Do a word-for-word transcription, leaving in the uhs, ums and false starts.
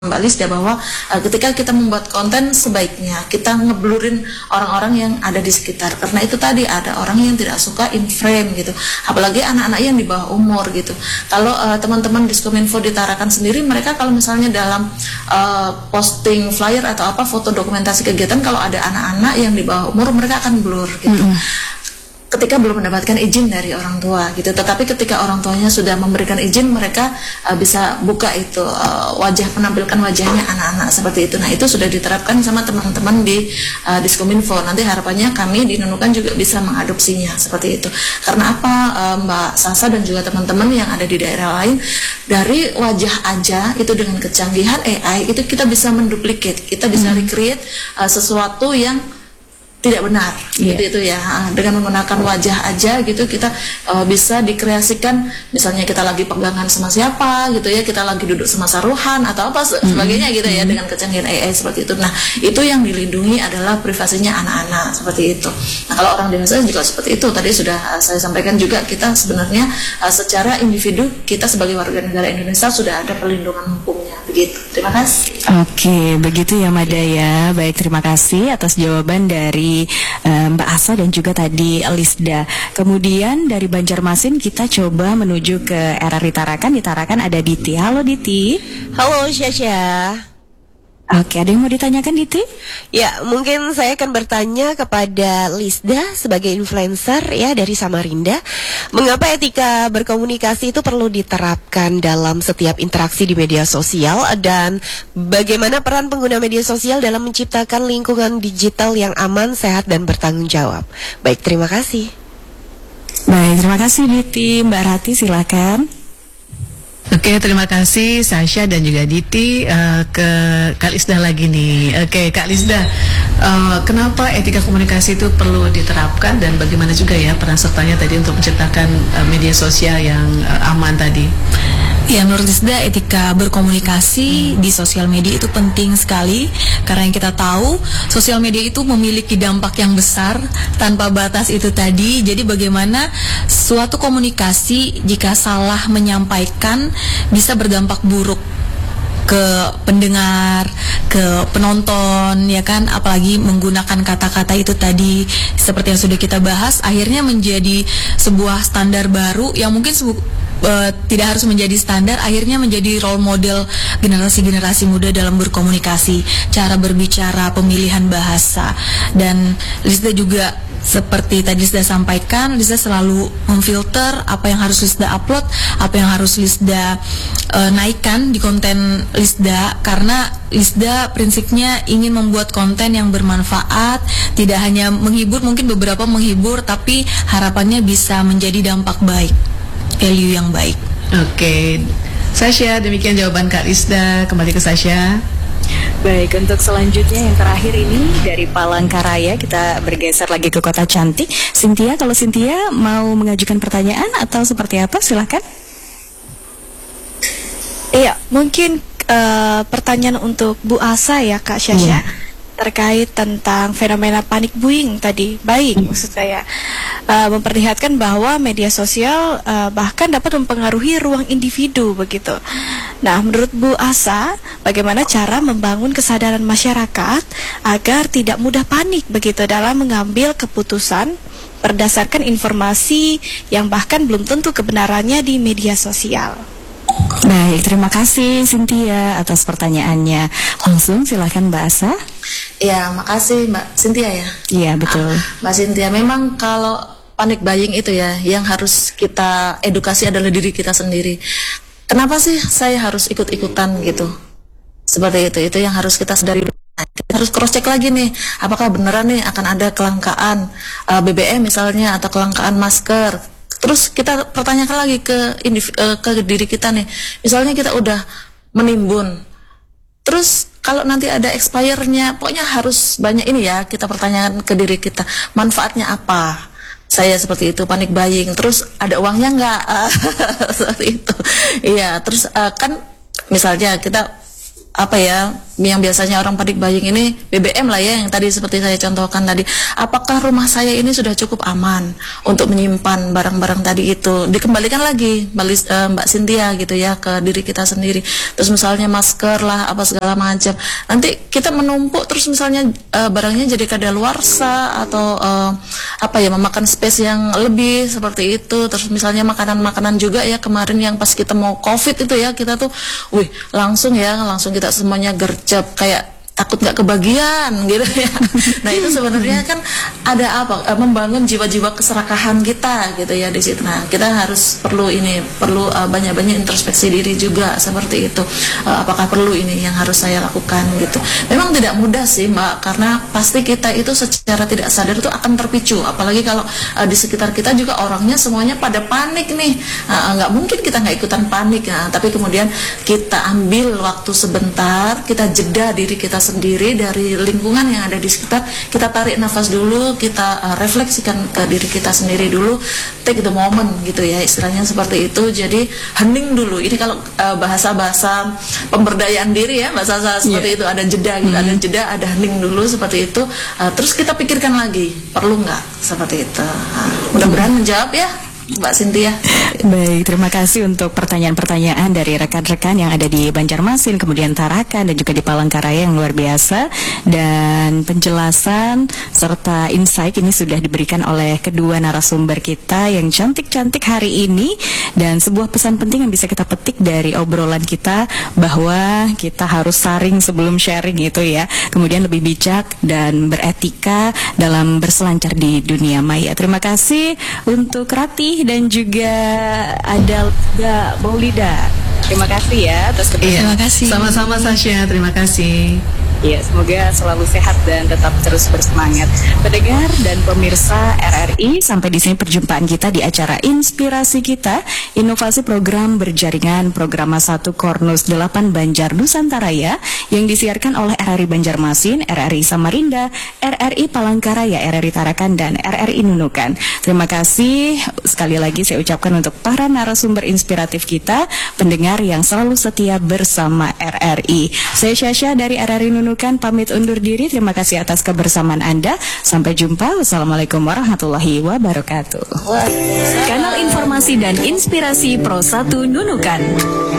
Mbak Lisda bahwa uh, ketika kita membuat konten sebaiknya kita ngeblurin orang-orang yang ada di sekitar, karena itu tadi ada orang yang tidak suka in frame gitu, apalagi anak-anak yang di bawah umur gitu. Kalau uh, teman-teman Diskominfo di Tarakan sendiri, mereka kalau misalnya dalam uh, posting flyer atau apa foto dokumentasi kegiatan, kalau ada anak-anak yang di bawah umur mereka akan blur gitu. Mm-hmm. Ketika belum mendapatkan izin dari orang tua gitu, tetapi ketika orang tuanya sudah memberikan izin, mereka uh, bisa buka itu uh, wajah, menampilkan wajahnya anak-anak seperti itu. Nah, itu sudah diterapkan sama teman-teman di uh, Diskominfo. Nanti harapannya kami di Nunukan juga bisa mengadopsinya seperti itu. Karena apa, uh, Mbak Sasa dan juga teman-teman yang ada di daerah lain, dari wajah aja itu dengan kecanggihan A I itu kita bisa menduplicate, kita bisa hmm. recreate uh, sesuatu yang tidak benar, yeah. gitu itu ya. Dengan menggunakan wajah aja gitu kita uh, bisa dikreasikan, misalnya kita lagi pegangan sama siapa gitu ya, kita lagi duduk sama Saruhan atau apa mm-hmm. sebagainya gitu ya, mm-hmm. dengan kecanggihan A I seperti itu. Nah, itu yang dilindungi adalah privasinya anak-anak seperti itu. Nah, kalau orang dewasa juga seperti itu. Tadi sudah uh, saya sampaikan juga, kita sebenarnya uh, secara individu kita sebagai warga negara Indonesia sudah ada perlindungan hukumnya begitu. Terima kasih. Oke, begitu ya Mada ya. Baik, terima kasih atas jawaban dari Mbak Asa dan juga tadi Lisda. Kemudian dari Banjarmasin kita coba menuju ke R R I Tarakan. Di Tarakan ada Diti. Halo Diti. Halo Syasha. Oke, ada yang mau ditanyakan Diti? Ya, mungkin saya akan bertanya kepada Lisda sebagai influencer ya dari Samarinda. Mengapa etika berkomunikasi itu perlu diterapkan dalam setiap interaksi di media sosial, dan bagaimana peran pengguna media sosial dalam menciptakan lingkungan digital yang aman, sehat, dan bertanggung jawab? Baik, terima kasih. Baik, terima kasih Diti. Mbak Rati silakan. Oke, terima kasih Sasha dan juga Diti. uh, ke Kak Lisda lagi nih. Oke, Kak Lisda, uh, kenapa etika komunikasi itu perlu diterapkan dan bagaimana juga ya peran sertanya tadi untuk menciptakan uh, media sosial yang uh, aman tadi? Ya, menurut Lisda etika berkomunikasi hmm. di sosial media itu penting sekali, karena yang kita tahu sosial media itu memiliki dampak yang besar tanpa batas itu tadi. Jadi bagaimana suatu komunikasi jika salah menyampaikan bisa berdampak buruk ke pendengar, ke penonton, ya kan, apalagi menggunakan kata-kata itu tadi seperti yang sudah kita bahas, akhirnya menjadi sebuah standar baru yang mungkin sebu- Uh, tidak harus menjadi standar, akhirnya menjadi role model generasi-generasi muda dalam berkomunikasi, cara berbicara, pemilihan bahasa. Dan Lisda juga seperti tadi Lisda sampaikan, Lisda selalu memfilter apa yang harus Lisda upload, apa yang harus Lisda uh, naikkan di konten Lisda, karena Lisda prinsipnya ingin membuat konten yang bermanfaat, tidak hanya menghibur, mungkin beberapa menghibur, tapi harapannya bisa menjadi dampak baik, value yang baik. Oke, Sasha, demikian jawaban Kak Lisda. Kembali ke Sasha. Baik, untuk selanjutnya yang terakhir ini dari Palangkaraya, kita bergeser lagi ke Kota Cantik. Cynthia, kalau Cynthia mau mengajukan pertanyaan atau seperti apa, silakan. Iya, mungkin uh, pertanyaan untuk Bu Asa ya Kak Syasha. Yeah. Terkait tentang fenomena panik buying tadi, baik maksud saya uh, memperlihatkan bahwa media sosial uh, bahkan dapat mempengaruhi ruang individu begitu. Nah, menurut Bu Asa, bagaimana cara membangun kesadaran masyarakat agar tidak mudah panik begitu dalam mengambil keputusan berdasarkan informasi yang bahkan belum tentu kebenarannya di media sosial? Baik, terima kasih Cynthia atas pertanyaannya. Langsung silakan Mbak Asa. Ya, makasih Mbak Cynthia ya. Iya, betul. Ah, Mbak Cynthia, memang kalau panic buying itu ya, yang harus kita edukasi adalah diri kita sendiri. Kenapa sih saya harus ikut-ikutan gitu? Seperti itu, itu yang harus kita sadari. Kita harus cross check lagi nih, apakah beneran nih akan ada kelangkaan uh, B B M misalnya, atau kelangkaan masker. Terus kita pertanyakan lagi ke indiv- uh, ke diri kita nih, misalnya kita udah menimbun, terus kalau nanti ada expire-nya, pokoknya harus banyak ini ya, kita pertanyakan ke diri kita, manfaatnya apa? Saya seperti itu, panic buying, terus ada uangnya nggak? Seperti itu. Iya, terus uh, kan misalnya kita apa ya, yang biasanya orang panik buying ini B B M lah ya, yang tadi seperti saya contohkan tadi. Apakah rumah saya ini sudah cukup aman untuk menyimpan barang-barang tadi itu? Dikembalikan lagi Mbak, Lis, uh, Mbak Cynthia gitu ya, ke diri kita sendiri. Terus misalnya masker lah, apa segala macam. Nanti kita menumpuk terus misalnya uh, barangnya jadi kadaluarsa atau uh, apa ya, memakan space yang lebih seperti itu. Terus misalnya makanan-makanan juga ya, kemarin yang pas kita mau COVID itu ya, kita tuh, wih langsung ya, langsung kita semuanya gercep kayak takut nggak kebagian gitu ya. Nah itu sebenarnya kan ada apa, uh, membangun jiwa-jiwa keserakahan kita gitu ya di situ. Nah kita harus perlu ini perlu uh, banyak-banyak introspeksi diri juga seperti itu. Uh, apakah perlu ini yang harus saya lakukan gitu. Memang tidak mudah sih Mbak, karena pasti kita itu secara tidak sadar itu akan terpicu. Apalagi kalau uh, di sekitar kita juga orangnya semuanya pada panik nih. Uh, nggak mungkin kita nggak ikutan panik. Nah, tapi kemudian kita ambil waktu sebentar, kita jeda diri kita sendiri dari lingkungan yang ada di sekitar, kita tarik nafas dulu, kita uh, refleksikan ke diri kita sendiri dulu, take the moment gitu ya, istilahnya seperti itu. Jadi hening dulu. Ini kalau uh, bahasa-bahasa pemberdayaan diri ya, bahasa seperti yeah. itu, ada jeda gitu, mm-hmm. ada jeda, ada hening dulu seperti itu. Uh, terus kita pikirkan lagi, perlu nggak seperti itu. Uh, mudah-mudahan menjawab ya Mbak Cynthia. Baik, terima kasih untuk pertanyaan-pertanyaan dari rekan-rekan yang ada di Banjarmasin, kemudian Tarakan dan juga di Palangkaraya yang luar biasa, dan penjelasan serta insight ini sudah diberikan oleh kedua narasumber kita yang cantik-cantik hari ini, dan sebuah pesan penting yang bisa kita petik dari obrolan kita bahwa kita harus saring sebelum sharing itu ya, kemudian lebih bijak dan beretika dalam berselancar di dunia maya. Terima kasih untuk Ratih dan juga ada Mbak Maulida. Terima kasih ya atas iya. Terima kasih. Sama-sama Sasha, terima kasih. Ya, semoga selalu sehat dan tetap terus bersemangat. Pendengar dan pemirsa R R I, sampai di sini perjumpaan kita di acara Inspirasi Kita, inovasi program berjaringan Programa satu Kornus delapan Banjar Nusantaraya yang disiarkan oleh R R I Banjarmasin, R R I Samarinda, R R I Palangkaraya, R R I Tarakan, dan R R I Nunukan. Terima kasih sekali lagi saya ucapkan untuk para narasumber inspiratif kita, pendengar yang selalu setia bersama R R I. Saya Syasha dari R R I Nunukan pamit undur diri. Terima kasih atas kebersamaan Anda. Sampai jumpa. Wassalamualaikum warahmatullahi wabarakatuh. Kanal informasi dan inspirasi Pro satu Nunukan.